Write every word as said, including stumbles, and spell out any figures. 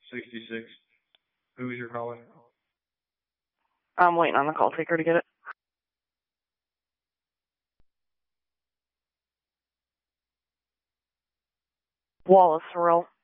sixty-six. Who is your caller? I'm waiting on the call taker to get it. Wallace Sorrell.